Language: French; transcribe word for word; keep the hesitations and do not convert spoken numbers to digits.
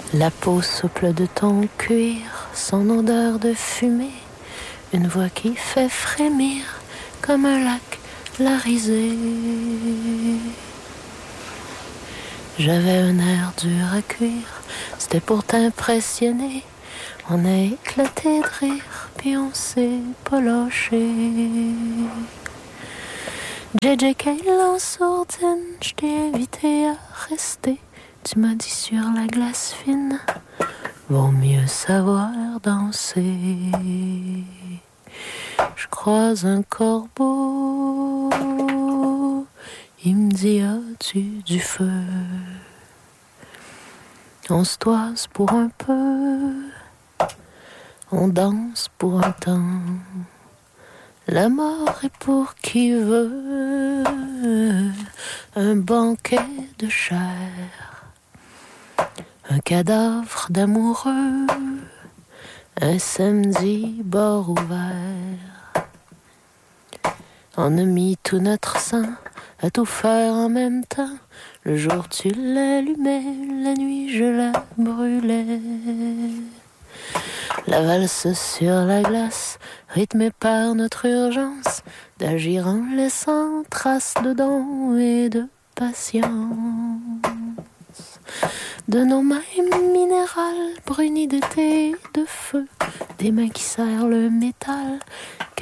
La peau souple de ton cuir, son odeur de fumée, une voix qui fait frémir comme un lac, la risée. J'avais un air dur à cuire, c'était pour t'impressionner. On a éclaté de rire, puis on s'est poloché. J J K en sourdine, je t'ai invité à rester. Tu m'as dit sur la glace fine, vaut mieux savoir danser. Je croise un corbeau, il me dit as-tu du feu? On se toise pour un peu, on danse pour un temps. La mort est pour qui veut un banquet de chair, un cadavre d'amoureux, un samedi bord ouvert. On a mis tout notre sang à tout faire en même temps. Le jour tu l'allumais, la nuit je la brûlais. La valse sur la glace, rythmée par notre urgence d'agir en laissant trace de dons et de patience. De nos mains minérales brunies d'été et de feu, des mains qui serrent le métal,